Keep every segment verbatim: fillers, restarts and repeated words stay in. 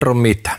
Kerro mitä.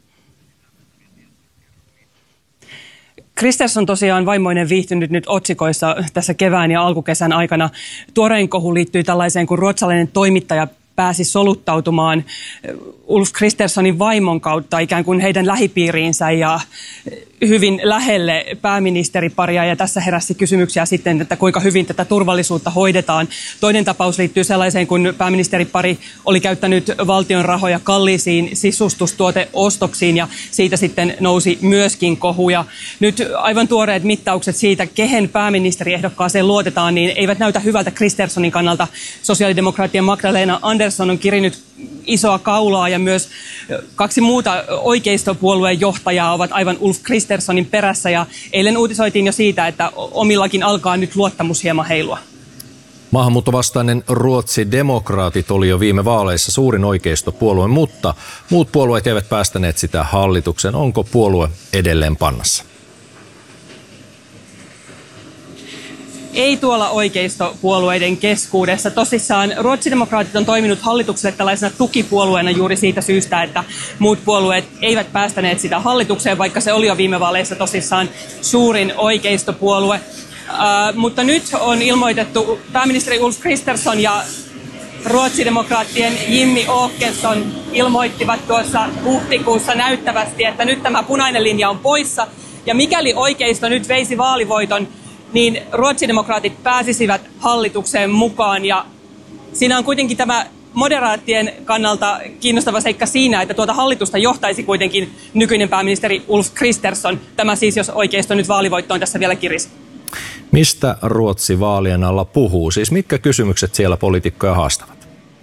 Kristersson tosiaan vaimoinen viihtynyt nyt otsikoissa tässä kevään ja alkukesän aikana. Tuorein kohu liittyy tällaiseen, kun ruotsalainen toimittaja pääsi soluttautumaan Ulf Kristerssonin vaimon kautta ikään kuin heidän lähipiiriinsä ja hyvin lähelle pääministeriparia. Ja tässä heräsi kysymyksiä sitten, että kuinka hyvin tätä turvallisuutta hoidetaan. Toinen tapaus liittyy sellaiseen, kun pääministeripari oli käyttänyt valtion rahoja kalliisiin sisustustuoteostoksiin ja siitä sitten nousi myöskin kohuja. Nyt aivan tuoreet mittaukset siitä, kehen pääministeriehdokkaaseen luotetaan, niin eivät näytä hyvältä Kristerssonin kannalta. Sosiaalidemokraattien Magdalena Andersson on kirinyt isoa kaulaa ja myös kaksi muuta oikeistopuolueen johtajaa ovat aivan Ulf Kristerssonin perässä ja eilen uutisoitiin jo siitä, että omillakin alkaa nyt luottamus hieman heilua. Maahanmuuttovastainen Ruotsi-demokraatit oli jo viime vaaleissa suurin oikeistopuolue, mutta muut puolueet eivät päästäneet sitä hallitukseen. Onko puolue edelleen pannassa? Ei tuolla oikeistopuolueiden keskuudessa. Tosissaan ruotsidemokraatit on toiminut hallitukselle tällaisena tukipuolueena juuri siitä syystä, että muut puolueet eivät päästäneet sitä hallitukseen, vaikka se oli jo viime vaaleissa tosissaan suurin oikeistopuolue. Uh, mutta nyt on ilmoitettu pääministeri Ulf Kristersson ja ruotsidemokraattien Jimmy Åkesson ilmoittivat tuossa huhtikuussa näyttävästi, että nyt tämä punainen linja on poissa. Ja mikäli oikeisto nyt veisi vaalivoiton, niin ruotsidemokraatit pääsisivät hallitukseen mukaan. Ja siinä on kuitenkin tämä moderaattien kannalta kiinnostava seikka siinä, että tuota hallitusta johtaisi kuitenkin nykyinen pääministeri Ulf Kristersson. Tämä siis, jos oikeisto nyt vaalivoittoon tässä vielä kirisi. Mistä Ruotsi vaalien alla puhuu? Siis mitkä kysymykset siellä poliitikkoja haastavat?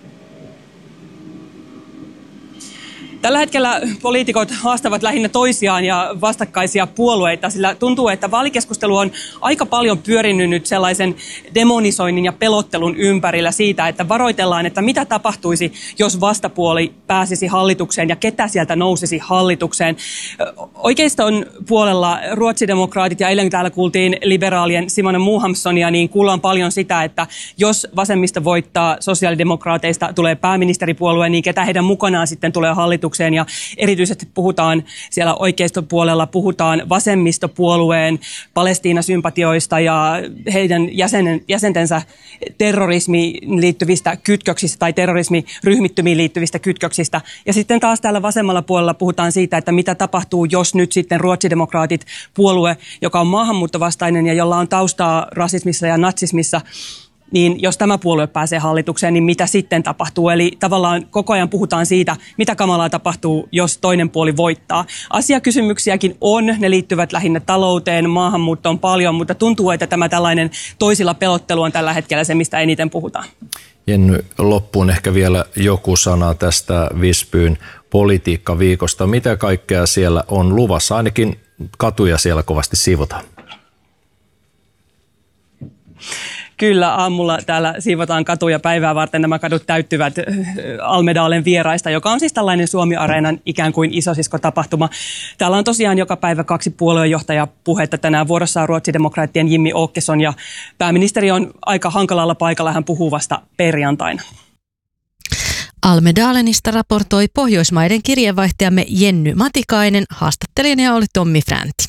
Tällä hetkellä poliitikot haastavat lähinnä toisiaan ja vastakkaisia puolueita, sillä tuntuu, että vaalikeskustelu on aika paljon pyörinyt nyt sellaisen demonisoinnin ja pelottelun ympärillä siitä, että varoitellaan, että mitä tapahtuisi, jos vastapuoli pääsisi hallitukseen ja ketä sieltä nousisi hallitukseen. Oikeiston puolella ruotsidemokraatit ja eilen täällä kuultiin liberaalien Simona Mohamsonia, niin kuullaan paljon sitä, että jos vasemmisto voittaa sosiaalidemokraateista, tulee pääministeripuolue, niin ketä heidän mukanaan sitten tulee hallitukseen. Ja erityisesti puhutaan siellä oikeistopuolella, puhutaan vasemmistopuolueen Palestiina-sympatioista ja heidän jäsenen, jäsentensä terrorismiin liittyvistä kytköksistä tai terrorismiryhmittymiin liittyvistä kytköksistä. Ja sitten taas täällä vasemmalla puolella puhutaan siitä, että mitä tapahtuu, jos nyt sitten ruotsidemokraatit puolue, joka on maahanmuuttovastainen ja jolla on taustaa rasismissa ja natsismissa, niin jos tämä puolue pääsee hallitukseen, niin mitä sitten tapahtuu? Eli tavallaan koko ajan puhutaan siitä, mitä kamalaa tapahtuu, jos toinen puoli voittaa. Asiakysymyksiäkin on, ne liittyvät lähinnä talouteen, maahanmuuttoon paljon, mutta tuntuu, että tämä tällainen toisilla pelottelu on tällä hetkellä se, mistä eniten puhutaan. Jenny, loppuun ehkä vielä joku sana tästä Visbyn politiikkaviikosta. Mitä kaikkea siellä on luvassa? Ainakin katuja siellä kovasti siivotaan. Kyllä, aamulla täällä siivotaan katuja päivää varten. Nämä kadut täyttyvät Almedalen vieraista, joka on siis tällainen Suomi-areenan ikään kuin isosisko-tapahtuma. Täällä on tosiaan joka päivä kaksi puoluejohtajaa puhetta. Tänään vuorossa on ruotsidemokraattien Jimmy Åkesson ja pääministeri on aika hankalalla paikalla. Hän puhuu vasta perjantaina. Almedalenista raportoi Pohjoismaiden kirjeenvaihtajamme Jenny Matikainen. Haastattelijana oli Tommi Fränti.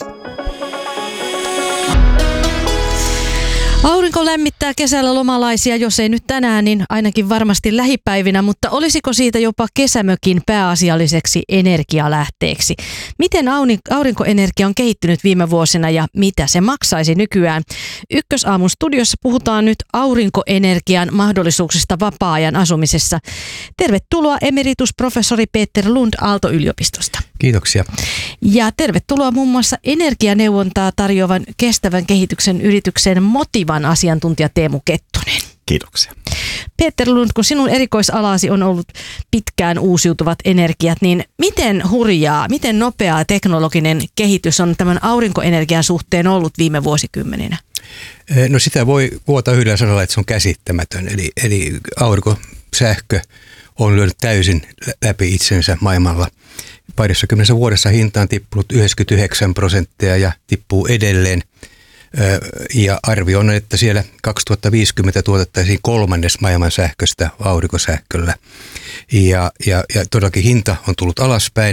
Aurinko lämmittää kesällä lomalaisia, jos ei nyt tänään, niin ainakin varmasti lähipäivinä, mutta olisiko siitä jopa kesämökin pääasialliseksi energialähteeksi? Miten aurinkoenergia on kehittynyt viime vuosina ja mitä se maksaisi nykyään? Ykkösaamun studiossa puhutaan nyt aurinkoenergian mahdollisuuksista vapaa-ajan asumisessa. Tervetuloa emeritusprofessori Peter Lund Aalto-yliopistosta. Kiitoksia. Ja tervetuloa muun muassa energianeuvontaa tarjoavan kestävän kehityksen yrityksen Motivan asiantuntija Teemu Kettunen. Kiitoksia. Peter Lund, kun sinun erikoisalasi on ollut pitkään uusiutuvat energiat, niin miten hurjaa, miten nopeaa teknologinen kehitys on tämän aurinkoenergian suhteen ollut viime vuosikymmeninä? No sitä voi vuota yhdellä sanalla, että se on käsittämätön. Eli, eli aurinkosähkö on lyönyt täysin läpi itsensä maailmalla. Parissa kymmenessä vuodessa hinta on tippunut yhdeksänkymmentäyhdeksän prosenttia ja tippuu edelleen. Ja arvio on, että siellä kaksituhattaviisikymmentä tuotettaisiin kolmannes maailman sähköstä aurinkosähköllä. Ja, ja, ja todellakin hinta on tullut alaspäin.